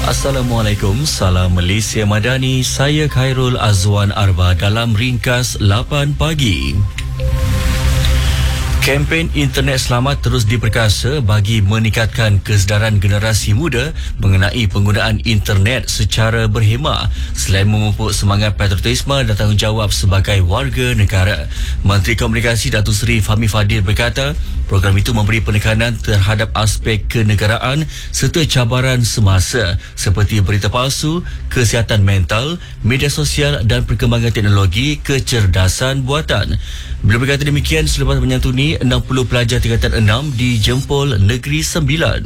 Assalamualaikum, salam Malaysia Madani. Saya Khairul Azwan Arba dalam ringkas 8 pagi. Kempen Internet Selamat terus diperkasa bagi meningkatkan kesedaran generasi muda mengenai penggunaan internet secara berhemah selain memupuk semangat patriotisme dan tanggungjawab sebagai warga negara. Menteri Komunikasi Datuk Seri Fahmi Fadil berkata, program itu memberi penekanan terhadap aspek kenegaraan serta cabaran semasa seperti berita palsu, kesihatan mental, media sosial dan perkembangan teknologi kecerdasan buatan. Beliau berkata demikian selepas menyantuni 60 pelajar tingkatan 6 di Jempol Negeri Sembilan.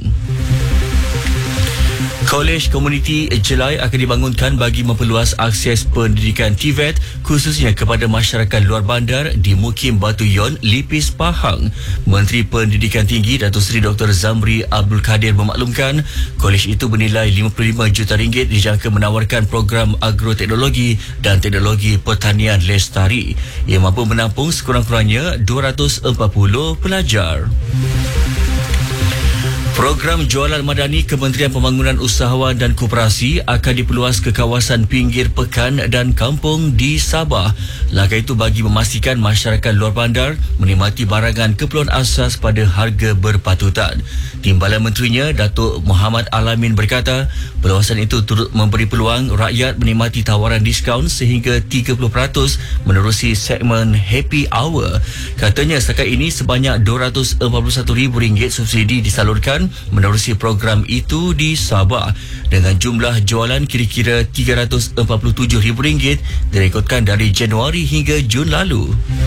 Kolej Komuniti Jelai akan dibangunkan bagi memperluas akses pendidikan TVET khususnya kepada masyarakat luar bandar di Mukim Batu Yon, Lipis, Pahang. Menteri Pendidikan Tinggi Datuk Seri Dr. Zamri Abdul Kadir memaklumkan kolej itu bernilai RM55 juta dijangka menawarkan program agroteknologi dan teknologi pertanian lestari yang mampu menampung sekurang-kurangnya 240 pelajar. Program Jualan Madani Kementerian Pembangunan Usahawan dan Koperasi akan diperluas ke kawasan pinggir pekan dan kampung di Sabah. Langkah itu bagi memastikan masyarakat luar bandar menikmati barangan keperluan asas pada harga berpatutan. Timbalan Menterinya, Datuk Muhammad Alamin berkata, perluasan itu turut memberi peluang rakyat menikmati tawaran diskaun sehingga 30% menerusi segmen Happy Hour. Katanya setakat ini sebanyak RM241,000 subsidi disalurkan menerusi program itu di Sabah dengan jumlah jualan kira-kira RM347,000 direkodkan dari Januari hingga Jun lalu.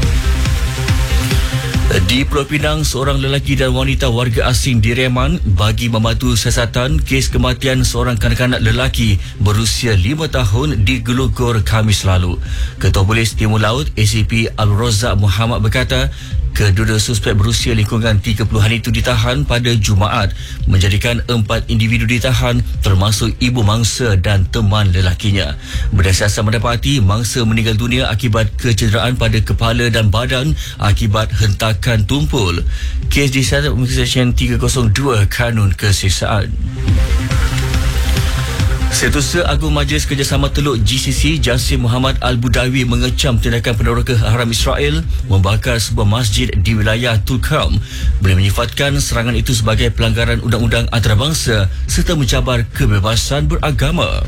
Di Pulau Pinang, seorang lelaki dan wanita warga asing direman bagi membantu siasatan kes kematian seorang kanak-kanak lelaki berusia 5 tahun di Gelugor Khamis lalu. Ketua Polis Timur Laut ACP Al-Razak Muhammad berkata, kedua suspek berusia lingkungan 30-an itu ditahan pada Jumaat, menjadikan 4 individu ditahan termasuk ibu mangsa dan teman lelakinya. Berdasarkan mendapati, mangsa meninggal dunia akibat kecederaan pada kepala dan badan akibat hentakan tumpul. Kes disiasat Seksyen 302 Kanun Keseksaan. Setiausaha Agung Majlis Kerjasama Teluk GCC Jassim Muhammad Al-Budawi mengecam tindakan pendorong haram Israel membakar sebuah masjid di wilayah Tulkarm. Beliau menyifatkan serangan itu sebagai pelanggaran undang-undang antarabangsa serta mencabar kebebasan beragama.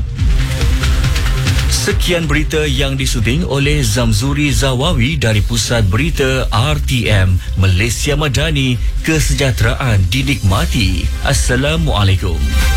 Sekian berita yang disunting oleh Zamzuri Zawawi dari Pusat Berita RTM Malaysia Madani. Kesejahteraan dinikmati. Assalamualaikum.